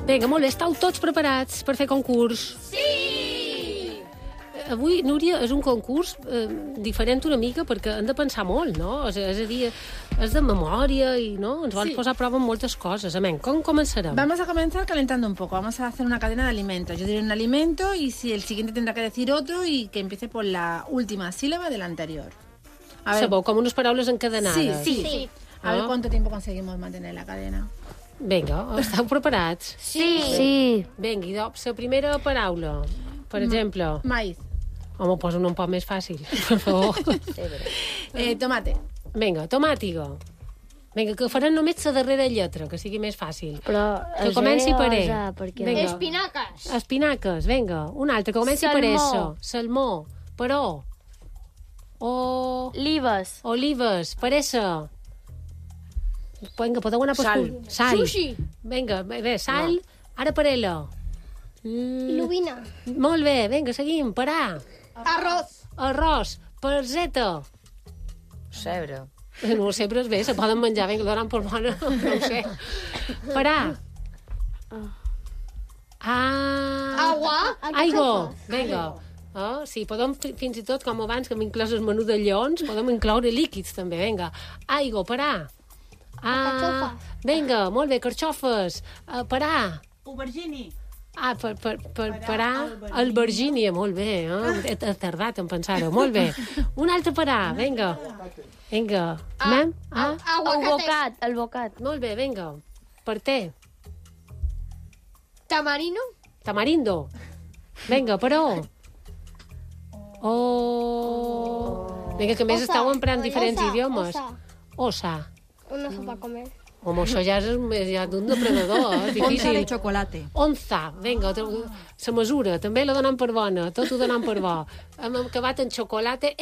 Vinga, molt bé, estàu tots preparats per fer concurs? Sí! Avui, Núria, és un concurs diferent una mica perquè hem de pensar molt, no? És a dir, és de memòria i no? Ens vols posar a prova en moltes coses. Amén, com començarem? Vamos a comenzar calentando un poco. Vamos a hacer una cadena de alimentos. Yo diré un alimento y si el siguiente tendrá que decir otro y que empiece por la última sílaba del anterior. A ver. Sabeu, com unes paraules encadenades. Sí. A ver cuánto tiempo conseguimos mantener la cadena. Vinga, esteu preparats? Sí. Vinga, i doncs, la primera paraula. Per exemple... Maíz. Home, posa una un poc més fàcil, per favor. Tomate. Vinga, tomàtiga. Vinga, que farem només la darrera lletra, que sigui més fàcil. Però que comenci per E. Vinga. Espinaques. Espinaques, vinga. Un altre, que comenci per S. Salmó. Per O. Olives, per S. Vinga, podeu anar per Sal. Sushi. Vinga, bé, sal. Ara per L. Lubina. Molt bé, vinga, seguim. Per A. Arroz. Per Z. Cebre. No ho sé, però és bé, se poden menjar, vinga, donen per bona, no ho sé. Per A. Aigua. Vinga. Sí, podem fins i tot, com abans, que hem inclòs el menú de lleons, podem incloure líquids també, vinga. Aigua, per A. Vinga, molt bé, carxofes. Per A. Aubergini. Per A, albergínia, molt bé. He tardat en pensar-ho, molt bé. Un altre per A, vinga. Vinga. Albocat. Molt bé, vinga. Per T. Tamarindo. Vinga, per O. Vinga, que més estàu emprant diferents idiomes. Osa. Una sopa a comer. Home, això ja és d'un depredador, difícil. Onza de chocolate. Onza, vinga, la mesura, també la donem per bona, tot ho donem per bo. Hem acabat en xocolate,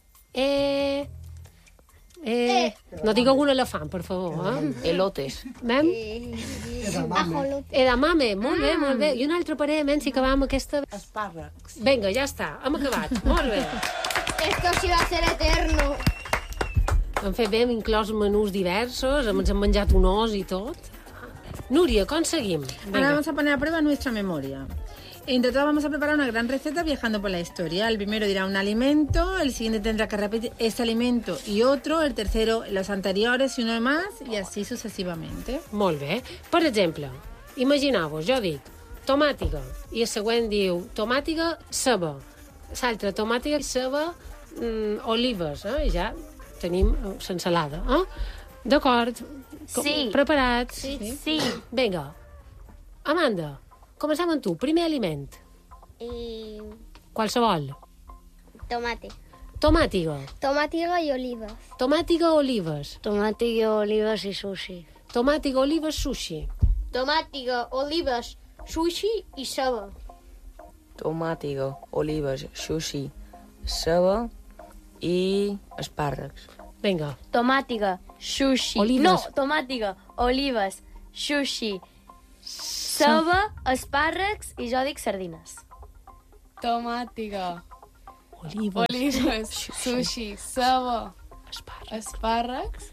No digueu un elefant, per favor. Elotes. Mem? Edamame, molt bé. I un altre parell, si acabam aquesta... Espàrrecs. Vinga, ja està, hem acabat. Molt bé. Esto sí va a ser eterno. Hem fet bé, hem inclòs menús diversos, ens hem menjat un os i tot. Núria, com seguim? Ahora vamos a poner a prueba nuestra memoria. Entre todos vamos a preparar una gran receta viajando por la historia. El primero dirá un alimento, el siguiente tendrá que repetir ese alimento y otro, el tercero los anteriores y uno más, y así sucesivamente. Molt bé. Per exemple, imagineu-vos, jo dic tomàtiga, i el següent diu tomàtiga, ceba. L'altre, tomàtiga, ceba, olives, i ja tenim l'ensalada. D'acord? Sí. Preparats? Sí. Vinga. Amanda, comencem amb tu. Primer aliment. Qualsevol. Tomate. Tomàtiga. Tomàtiga i olives. Tomàtiga, olives. Tomàtiga, olives i sushi. Tomàtiga, olives, sushi. Tomàtiga, olives, sushi i ceba. Tomàtiga, olives, sushi, ceba i espàrrecs. Vinga. Tomàtiga, sushi... Olives. No, tomàtiga, olives, sushi, ceba, espàrrecs i jo dic sardines. Tomàtiga, Olives. sushi, ceba, espàrrecs,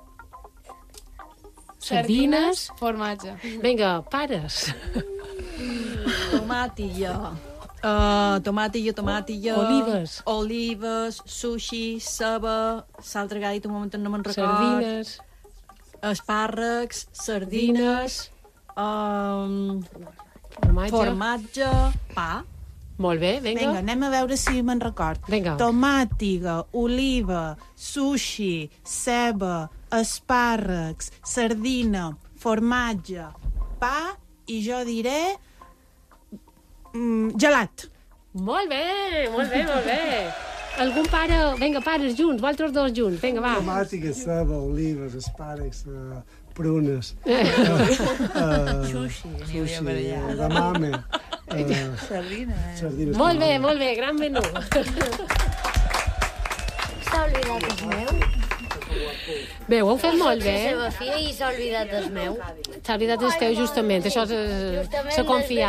Sardines. formatge. Vinga, pares. Tomàtilla. Tomàtilla. Olives, sushi, ceba, l'altre que ha dit un moment no me'n record. Sardines. Espàrrecs, sardines, formatge, pa. Molt bé, vinga. Vinga, anem a veure si me'n record. Vinga. Tomàtiga, oliva, sushi, ceba, espàrrecs, sardina, formatge, pa i jo diré gelat. Molt bé. Algun pare... Vinga, pares junts, vosaltres dos junts. Vinga, va. Tomàtica, ceba, olives, espàrrecs, prunes. Sushi. Edamame. Sardines. Molt bé, gran menú. S'ha oblidat el meu. Bé, ho heu fet molt bé. La seva filla i s'ha oblidat el meu. S'ha oblidat el teu, justament. Això és la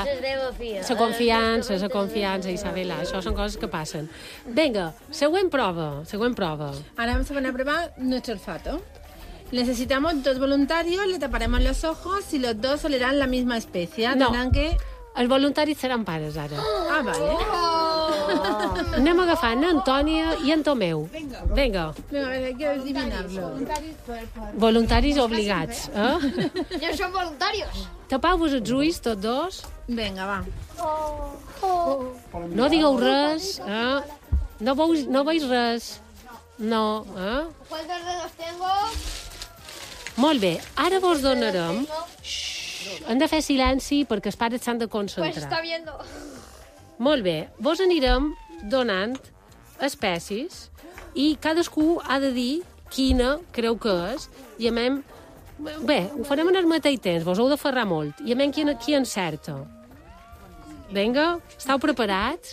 confiança, Isabela. Això són coses que passen. Vinga, següent prova. Ahora vamos a poner a prueba nuestro olfato. Necesitamos 2 voluntarios, le taparemos los ojos y los 2 olerán la misma especia. No. Tendrán que... Els voluntaris seran pares, ara. Ah, vale. Anem agafant Antònia i en Tomeu. Vinga. Venga, a ver, hay que adivinarlo. Voluntaris obligats, eh? Jo som voluntarios. Tapau-vos els ulls, tots dos. Venga, va. No digueu res, eh? No veus res. No, eh? ¿Cuántos dedos tengo? Molt bé, ara vos donarem... Hem de fer silenci perquè els pares s'han de Pues está concentrar. viendo. Molt bé, vos anirem donant espècies i cadascú ha de dir quina creu que és i a mem... Bé, ho farem en el mateix temps, vos heu de ferrar molt i a mem qui encerta. Vinga, esteu preparats?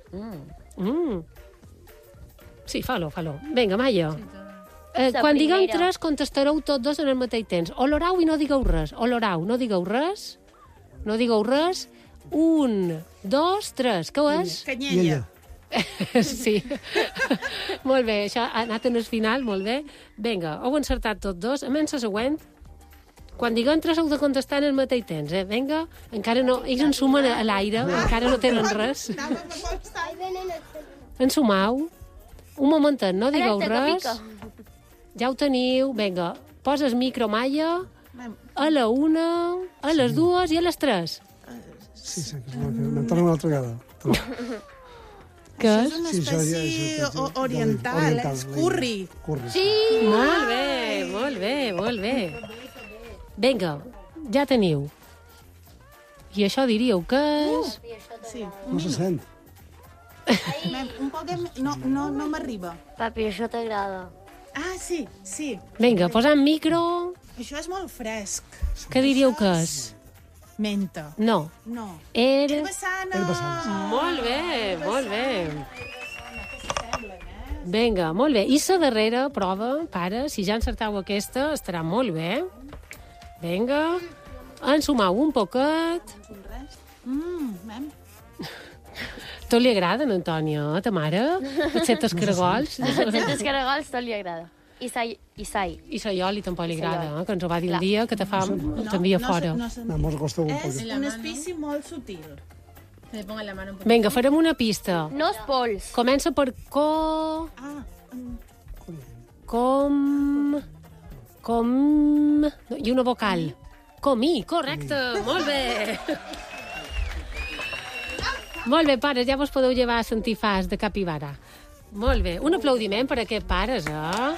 Sí, fa-lo. Vinga, Maia. Quan diguem primera. 3, contestareu tots dos en el mateix temps. Olorau i no digueu res. Olorau, no digueu res. No digueu res. 1, 2, 3. Què ho és? Canyella. Sí. Molt bé, això ha anat en el final, molt bé. Vinga, heu encertat tots dos. A menys la següent. Quan diguem 3 heu de contestar en el mateix temps, eh? Vinga, encara no... Ells en sumen a l'aire, encara no tenen res. En sumau. Un momentet, no digueu Alerta, que res. pica. Ja ho teniu. Vinga, poses micro, Maia, a la 1, a les 2 i a les 3. Sí, me'n torno una altra vegada. Què És és? una Sí, això ja espècie és oriental, és curri. Curri. Sí! Molt bé. Vinga, ja teniu. I això diríeu que és... Sí, No se sent. un poc... No m'arriba. Papi, això t'agrada. Ah, sí. Vinga, posant micro... Això és molt fresc. Què diríeu que és? Menta. No. No. Herba Sana. Molt bé. Vinga, molt bé. I la darrera prova, pare, si ja encertau aquesta, estarà molt bé. Vinga. Ensumau un poquet. Mem. Tot li agrada, a Antònia, a ta mare? Excepte els caragols. Els caragols tot li agrada. I sai. I la Ioli tampoc li agrada, Ioli. que ens ho va dir un Clar. dia, que te fa... t'envia fora. No, mos costa un És poc. una espècie molt sutil. Me pongo la mano un poco. Vinga, farem una pista. No és pols. Comença per co... Ah, Com... I una vocal. Comí, correcte. Molt bé. Molt bé, pares, ja vos podeu llevar a sentir fas de capibara. Molt bé. Un aplaudiment per a aquests pares, anar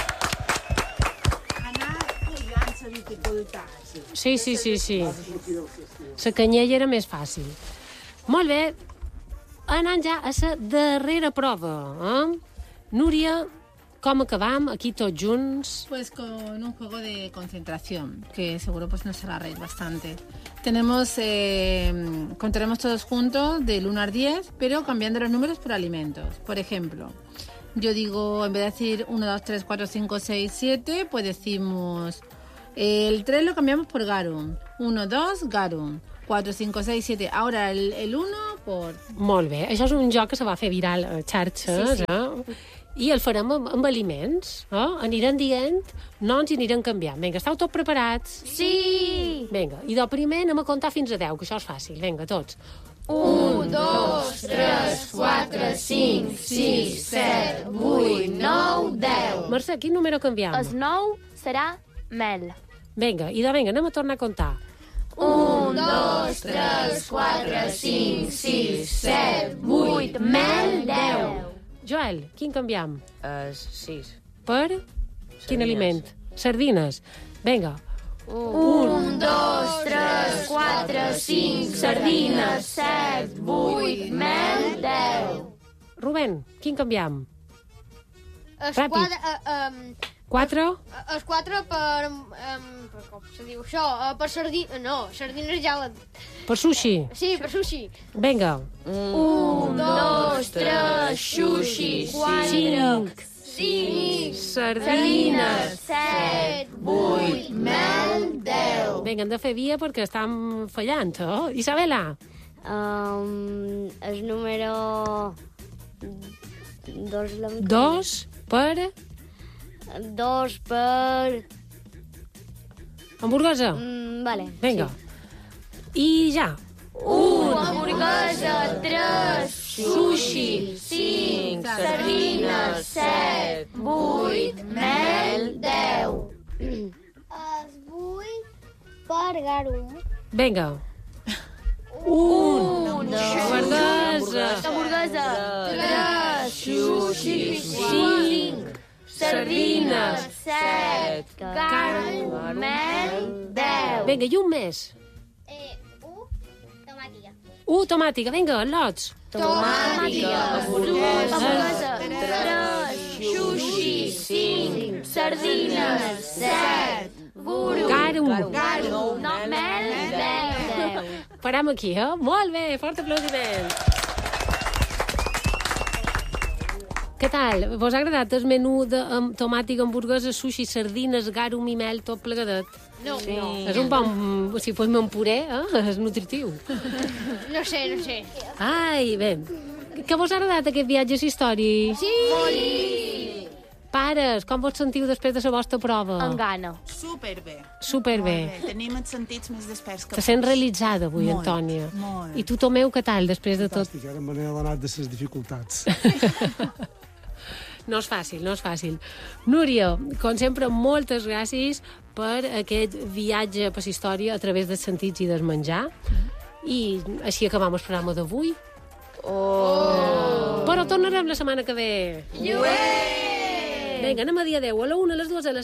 pujant la dificultat. Sí. La canyella era més fàcil. Molt bé. Anant ja a la darrera prova. Núria, com acabam aquí tots junts? Pues con un juego de concentración, que seguro pues nos hará reír bastante. Contaremos todos juntos del 1 al 10, pero cambiando los números por alimentos. Por ejemplo, yo digo, en vez de decir 1, 2, 3, 4, 5, 6, 7, pues decimos... El 3 lo cambiamos por garum. 1, 2, garum. 4, 5, 6, 7. Ahora el 1 por... Molt bé. Això és un joc que se va fer viral a xarxes, I el farem amb aliments. Anirem dient noms i anirem canviant. Vinga, esteu tots preparats? Sí! Vinga, i del primer anem a comptar fins a 10, que això és fàcil. Vinga, tots. 1, 2, 3, 4, 5, 6, 7, 8, 9, 10. Mercè, quin número canviam? El 9 serà mel. Vinga, anem a tornar a comptar. 1, 2, 3, 4, 5, 6, 7, 8, mel, 10. Joel, quin canviam? 6. Per? Quin aliment? Sardines. Vinga. 1, 2, 3, 4, 5, sardines, 7, 8, mel, 10. Rubén, quin canviam? Els Ràpid. 4? Els 4 per... com se diu això? Per sardines... No, sardines ja la... Per sushi? Sí, per sushi. Vinga. 1, 2, 3, sushi, 4, 5, Sardines. 7, 8, mel, 10. Vinga, hem de fer via perquè estem fallant, Isabela? El número... 2 2 per... 2 per Hamburguesa? Vale. Vinga. I ja. 1, hamburguesa, 3, sushi, 5, sardines, 7, 8, mel, 10. Es vull per garum. Vinga. 1. Hamburguesa, 3, sushi, 5, sardines, 7, garum, mel, 10. Vinga, i un més. 1, tomàtica. Tomàtica, vinga, lots. Tomàtica, hamburguesa, 3, sushi, 5, sardines, 7, Garum. mel, 10. Param aquí, eh? Molt bé, fort aplaudiment. Què tal? Vos ha agradat el menú de tomàtica, hamburguesa, sushi, sardines, garum i mel, tot plegadet? No. Sí. És un bon... Si fos un puré, és nutritiu. No sé. Ai, bé. Que vos ha agradat aquest viatge a història? Sí! Pares, com vos sentiu després de la vostra prova? Amb gana. Superbé. Superbé. Molt bé. Tenim els sentits més desperts que Te sents realitzada avui, Molt, Antònia. molt. I tu, Tomeu, què tal, després de tot? Fantàstic, ara me n'he adonat de les dificultats. No és fàcil, no és fàcil. Núria, com sempre, moltes gràcies per aquest viatge per la història a través dels sentits i del menjar. I així acabam el programa d'avui. Però tornarem la setmana que ve. Vinga, anem a dir adeu. A la 1, a les 2, a les